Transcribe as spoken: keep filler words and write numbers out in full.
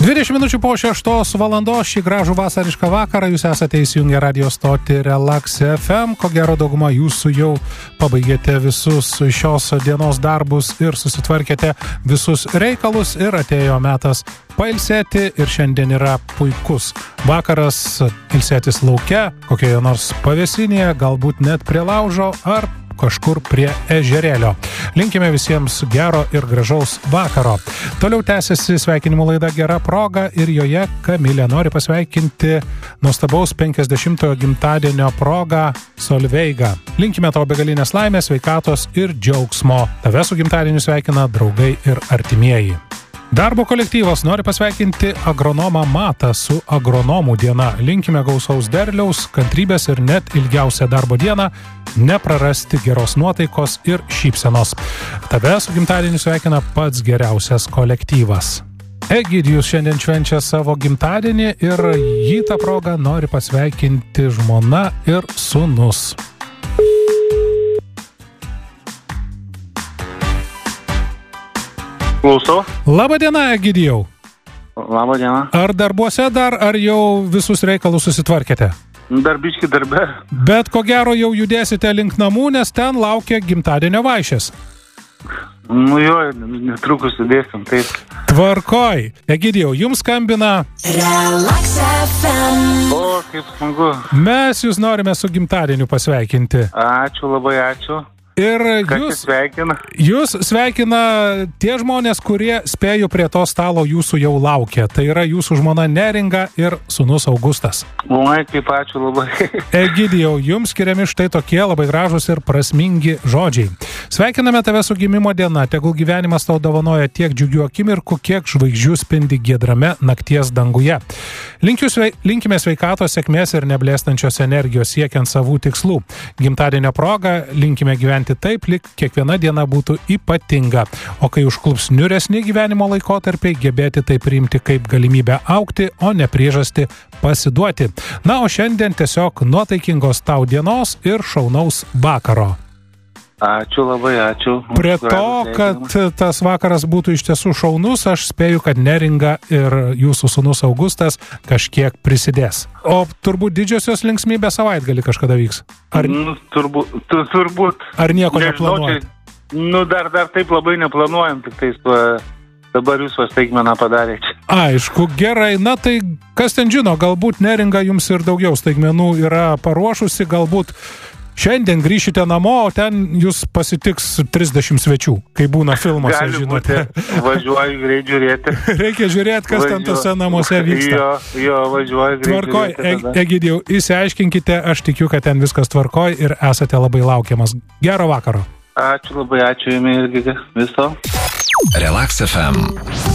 dvidešimt minučių po šeštos valandos šį gražų vasarišką vakarą jūs esate įsijungę radio stotį Relax F M. Ko gero dauguma jūsų jau pabaigėte visus šios dienos darbus ir susitvarkėte visus reikalus ir atėjo metas pailsėti ir šiandien yra puikus vakaras ilsėtis lauke, kokioje nors pavėsinėje, galbūt net prie laužo ar kažkur prie ežerėlio. Linkime visiems gero ir gražaus vakaro. Toliau tęsiasi sveikinimų laida Gera proga ir joje Kamilė nori pasveikinti nuostabaus penkiasdešimtojo gimtadienio progą Solveigą. Linkime tau begalinės laimės, sveikatos ir džiaugsmo. Tave su gimtadieniu sveikina draugai ir artimieji. Darbo kolektyvas nori pasveikinti agronomą Matą su agronomų diena. Linkime gausaus derliaus, kantrybės ir net ilgiausią darbo dieną, neprarasti geros nuotaikos ir šypsenos. Tave su gimtadieniu sveikina pats geriausias kolektyvas. Egidijus šiandien švenčia savo gimtadienį ir jį tą progą nori pasveikinti žmona ir sūnus. Klausau. Labą dieną, Egidijau. Labą dieną. Ar darbuose dar, ar jau visus reikalus susitvarkėte? Dar biški darbe. Bet ko gero jau judėsite link namų, nes ten laukia gimtadienio vaišės. Nu jo, netrukus sudėsim, taip. Tvarkoj. Egidijau, jums skambina Relax F M. O, kaip smagu. Mes jūs norime su gimtadieniu pasveikinti. Ačiū, labai ačiū. Ir Kas jūs, sveikina? jūs sveikina tie žmonės, kurie spėjų prie to stalo jūsų jau laukia. Tai yra jūsų žmona Neringa ir sūnus Augustas. Oi, kaip ačiū labai. Egidijau, jums skiriami štai tokie labai gražūs ir prasmingi žodžiai. Sveikiname tave su gimimo diena. Tegul gyvenimas tau dovanoja tiek džiugių akimirkų, kiek žvaigždžių spindi giedrame nakties danguje. Linkiu svei, linkime sveikatos, sėkmės ir neblėstančios energijos siekiant savų tikslų. Gimtadienio proga linkime gyventi taip, lyg kiekviena diena būtų ypatinga. O kai užklups niūresni gyvenimo laikotarpiai, gebėti tai priimti kaip galimybę augti, o ne priežastį pasiduoti. Na, o šiandien tiesiog nuotaikingos tau dienos ir šaunaus vakaro. Ačiū labai, ačiū. Prie to, kad tas vakaras būtų iš tiesų šaunus, aš spėju, kad Neringa ir jūsų sūnus Augustas kažkiek prisidės. O turbūt didžiosios linksmybės savaitgalį kažkada vyks? Ar, Nu, turbūt. Tu, turbūt. ar nieko Nežinau, neplanuojat? čia- Nu, dar, dar taip labai neplanuojam, tik tais pa, dabar jūs staigmeną padarėte. Aišku, gerai. Na tai kas ten žino, galbūt Neringa jums ir daugiau staigmenų yra paruošusi, galbūt šiandien grįšite namo, o ten jūs pasitiks trisdešimt svečių, kai būna filmuose, Gali žinote. būti. Važiuoju greit žiūrėti. Reikia žiūrėti, kas ten tose namuose vyksta. Jo, jo, važiuoju greit Tvarkoj, žiūrėti. tada. Egidijau, įsiaiškinkite, aš tikiu, kad ten viskas tvarkoj ir esate labai laukiamas. Gero vakaro. Ačiū labai, ačiū jums irgi viso. Relax F M.